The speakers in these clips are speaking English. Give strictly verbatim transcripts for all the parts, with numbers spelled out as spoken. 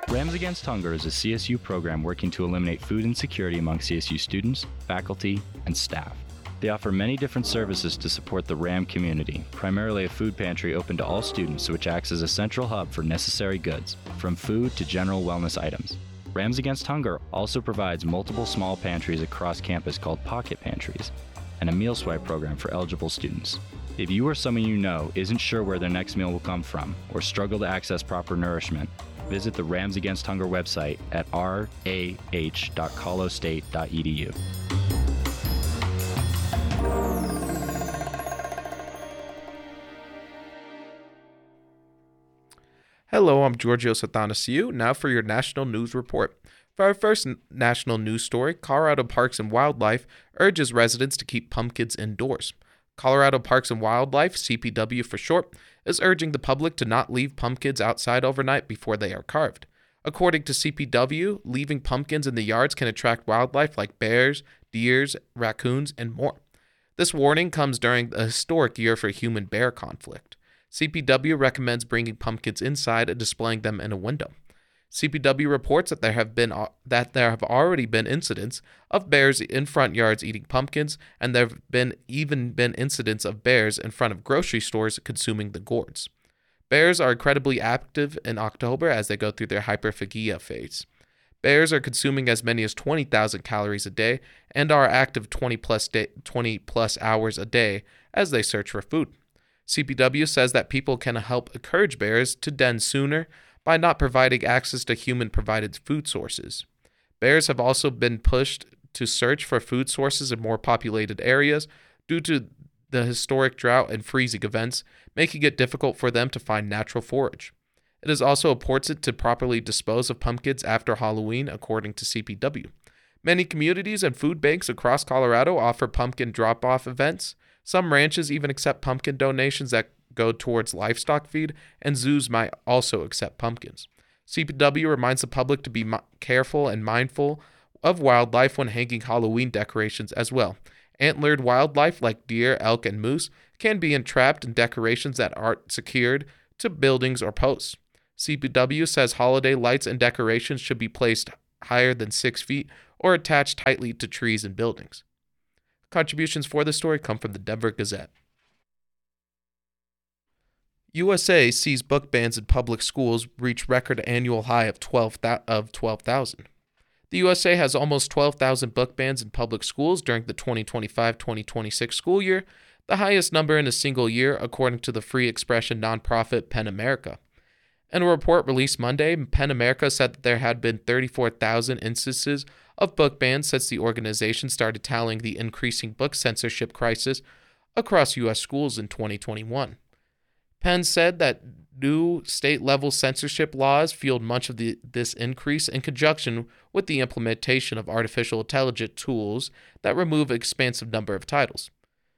Rams Against Hunger is a C S U program working to eliminate food insecurity among C S U students, faculty, and staff. They offer many different services to support the RAM community, primarily a food pantry open to all students which acts as a central hub for necessary goods, from food to general wellness items. Rams Against Hunger also provides multiple small pantries across campus called pocket pantries, and a meal swipe program for eligible students. If you or someone you know isn't sure where their next meal will come from or struggle to access proper nourishment, visit the Rams Against Hunger website at r a h dot colorado state dot e d u. Hello, I'm Giorgio Sathanasiou, now for your National News Report. For our first n- national news story, Colorado Parks and Wildlife urges residents to keep pumpkins indoors. Colorado Parks and Wildlife, C P W for short, is urging the public to not leave pumpkins outside overnight before they are carved. According to C P W, leaving pumpkins in the yards can attract wildlife like bears, deers, raccoons, and more. This warning comes during a historic year for human-bear conflict. C P W recommends bringing pumpkins inside and displaying them in a window. C P W reports that there have been that there have already been incidents of bears in front yards eating pumpkins, and there have been even been incidents of bears in front of grocery stores consuming the gourds. Bears are incredibly active in October as they go through their hyperphagia phase. Bears are consuming as many as twenty thousand calories a day and are active twenty plus day, twenty plus hours a day as they search for food. C P W says that people can help encourage bears to den sooner by not providing access to human-provided food sources. Bears have also been pushed to search for food sources in more populated areas due to the historic drought and freezing events, making it difficult for them to find natural forage. It is also important to properly dispose of pumpkins after Halloween, according to C P W. Many communities and food banks across Colorado offer pumpkin drop-off events. Some ranches even accept pumpkin donations that go towards livestock feed, and zoos might also accept pumpkins. C P W reminds the public to be mi- careful and mindful of wildlife when hanging Halloween decorations as well. Antlered wildlife like deer, elk, and moose can be entrapped in decorations that aren't secured to buildings or posts. C P W says holiday lights and decorations should be placed higher than six feet or attached tightly to trees and buildings. Contributions for this story come from the Denver Gazette. U S A sees book bans in public schools reach record annual high of twelve thousand. The U S A has almost twelve thousand book bans in public schools during the twenty twenty-five twenty twenty-six school year, the highest number in a single year, according to the free expression nonprofit PEN America. In a report released Monday, PEN America said that there had been thirty-four thousand instances of book bans since the organization started tallying the increasing book censorship crisis across U S schools in twenty twenty-one. PEN said that new state-level censorship laws fueled much of the, this increase in conjunction with the implementation of artificial intelligence tools that remove an expansive number of titles.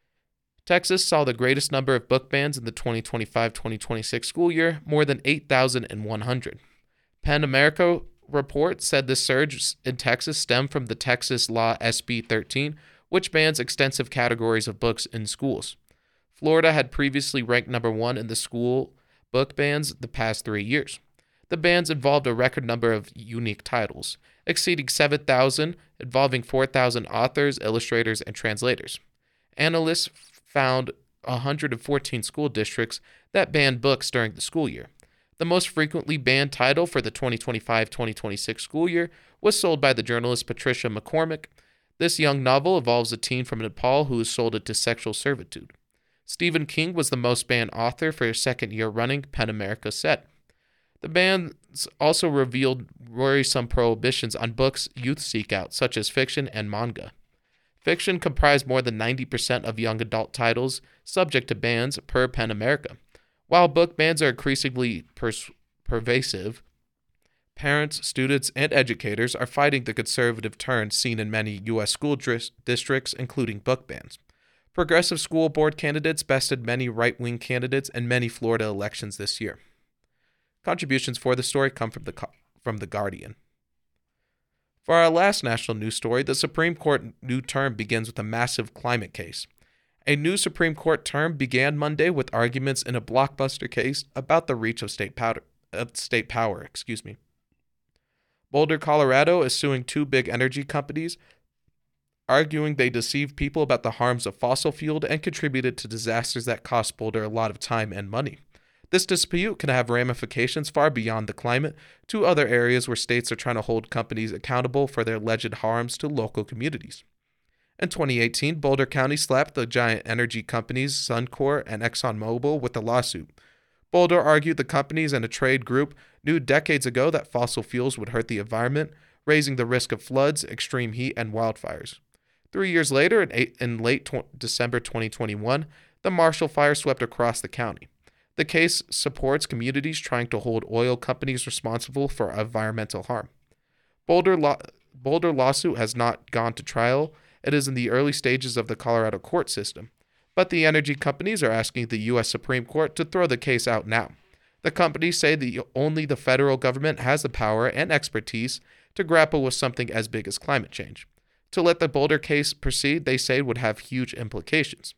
Texas saw the greatest number of book bans in the twenty twenty-five twenty twenty-six school year, more than eight thousand one hundred. PEN America report said this surge in Texas stemmed from the Texas Law S B thirteen, which bans extensive categories of books in schools. Florida had previously ranked number one in the school book bans the past three years. The bans involved a record number of unique titles, exceeding seven thousand, involving four thousand authors, illustrators, and translators. Analysts found one hundred fourteen school districts that banned books during the school year. The most frequently banned title for the twenty twenty-five twenty twenty-six school year was sold by the journalist Patricia McCormick. This young novel involves a teen from Nepal who is sold into sexual servitude. Stephen King was the most banned author for a second year running, PEN America said. The bans also revealed worrisome prohibitions on books youth seek out, such as fiction and manga. Fiction comprised more than ninety percent of young adult titles subject to bans per PEN America. While book bans are increasingly pers- pervasive, parents, students, and educators are fighting the conservative turn seen in many U S school dris- districts, including book bans. Progressive school board candidates bested many right-wing candidates in many Florida elections this year. Contributions for the story come from the from the Guardian. For our last national news story, the Supreme Court new term begins with a massive climate case. A new Supreme Court term began Monday with arguments in a blockbuster case about the reach of state power. Of state power, excuse me. Boulder, Colorado is suing two big energy companies, arguing they deceived people about the harms of fossil fuel and contributed to disasters that cost Boulder a lot of time and money. This dispute can have ramifications far beyond the climate to other areas where states are trying to hold companies accountable for their alleged harms to local communities. In twenty eighteen, Boulder County slapped the giant energy companies Suncor and ExxonMobil with a lawsuit. Boulder argued the companies and a trade group knew decades ago that fossil fuels would hurt the environment, raising the risk of floods, extreme heat, and wildfires. Three years later, in, eight, in late tw- December twenty twenty-one, the Marshall Fire swept across the county. The case supports communities trying to hold oil companies responsible for environmental harm. Boulder, lo- Boulder lawsuit has not gone to trial. It is in the early stages of the Colorado court system. But the energy companies are asking the U S Supreme Court to throw the case out now. The companies say that only the federal government has the power and expertise to grapple with something as big as climate change. To let the Boulder case proceed, they say, would have huge implications.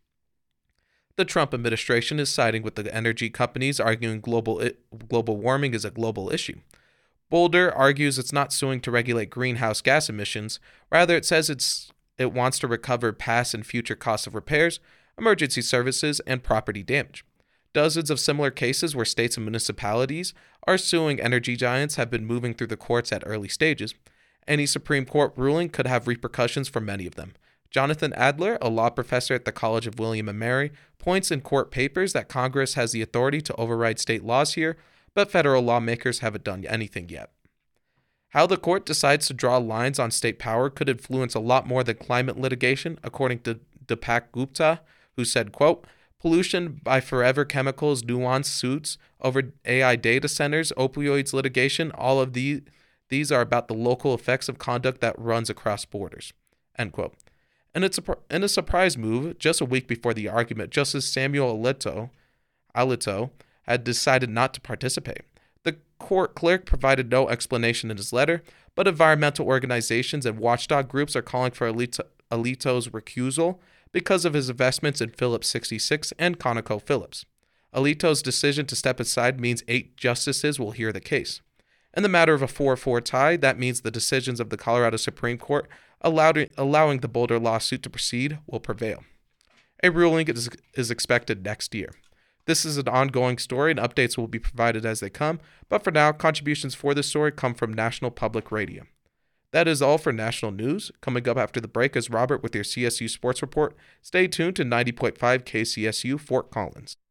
The Trump administration is siding with the energy companies, arguing global global warming is a global issue. Boulder argues it's not suing to regulate greenhouse gas emissions. Rather, it says it's it wants to recover past and future costs of repairs, emergency services, and property damage. Dozens of similar cases where states and municipalities are suing energy giants have been moving through the courts at early stages. Any Supreme Court ruling could have repercussions for many of them. Jonathan Adler, a law professor at the College of William and Mary, points in court papers that Congress has the authority to override state laws here, but federal lawmakers haven't done anything yet. How the court decides to draw lines on state power could influence a lot more than climate litigation, according to Deepak Gupta, who said, quote, pollution by forever chemicals, nuanced suits over A I data centers, opioids litigation, all of these, these are about the local effects of conduct that runs across borders, end quote. And it's a, in a surprise move, just a week before the argument, Justice Samuel Alito, Alito had decided not to participate. The court clerk provided no explanation in his letter, but environmental organizations and watchdog groups are calling for Alito, Alito's recusal because of his investments in Phillips sixty-six and ConocoPhillips. Alito's decision to step aside means eight justices will hear the case. In the matter of a four four tie, that means the decisions of the Colorado Supreme Court allowed, allowing the Boulder lawsuit to proceed will prevail. A ruling is, is expected next year. This is an ongoing story, and updates will be provided as they come, but for now, contributions for this story come from National Public Radio. That is all for national news. Coming up after the break is Robert with your C S U Sports Report. Stay tuned to ninety point five K C S U Fort Collins.